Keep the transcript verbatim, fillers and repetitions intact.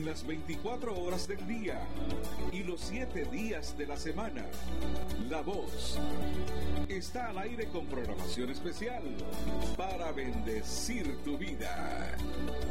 las veinticuatro horas del día y los siete días de la semana. La Voz está al aire con programación especial para bendecir tu vida.